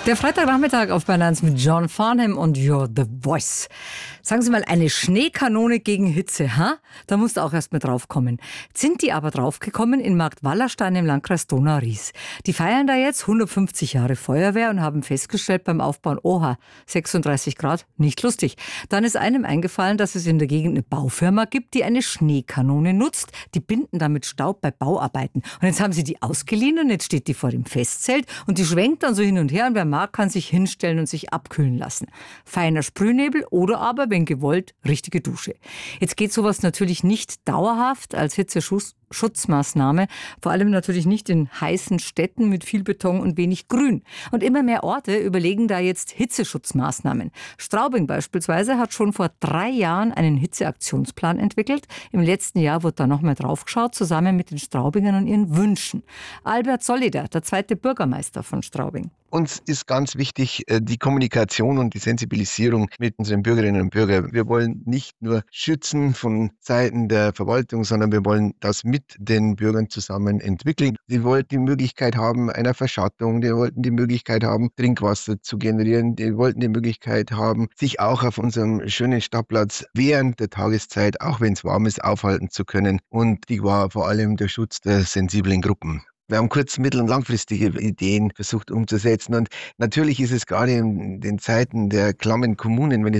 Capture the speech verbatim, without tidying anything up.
Der Freitagnachmittag auf Bayern eins mit John Farnham und You're the Voice. Sagen Sie mal, eine Schneekanone gegen Hitze, ha? Da musst du auch erst mal draufkommen. Sind die aber draufgekommen in Marktwallerstein im Landkreis Donau-Ries. Die feiern da jetzt hundertfünfzig Jahre Feuerwehr und haben festgestellt beim Aufbauen, oha, sechsunddreißig Grad, nicht lustig. Dann ist einem eingefallen, dass es in der Gegend eine Baufirma gibt, die eine Schneekanone nutzt. Die binden damit Staub bei Bauarbeiten. Und jetzt haben sie die ausgeliehen und jetzt steht die vor dem Festzelt und die schwenkt dann so hin und her und wer mag, kann sich hinstellen und sich abkühlen lassen. Feiner Sprühnebel oder aber, wenn gewollt, richtige Dusche. Jetzt geht sowas natürlich nicht dauerhaft als Hitzeschutzmaßnahme, vor allem natürlich nicht in heißen Städten mit viel Beton und wenig Grün. Und immer mehr Orte überlegen da jetzt Hitzeschutzmaßnahmen. Straubing beispielsweise hat schon vor drei Jahren einen Hitzeaktionsplan entwickelt. Im letzten Jahr wurde da nochmal drauf geschaut, zusammen mit den Straubingern und ihren Wünschen. Albert Solider, der zweite Bürgermeister von Straubing. Uns ist ganz wichtig die Kommunikation und die Sensibilisierung mit unseren Bürgerinnen und Bürgern. Wir wollen nicht nur schützen von Seiten der Verwaltung, sondern wir wollen das mit den Bürgern zusammen entwickeln. Die wollten die Möglichkeit haben einer Verschattung, die wollten die Möglichkeit haben, Trinkwasser zu generieren, die wollten die Möglichkeit haben, sich auch auf unserem schönen Stadtplatz während der Tageszeit, auch wenn es warm ist, aufhalten zu können. Und die war vor allem der Schutz der sensiblen Gruppen. Wir haben kurz-, mittel- und langfristige Ideen versucht umzusetzen und natürlich ist es gerade in den Zeiten der klammen Kommunen, wenn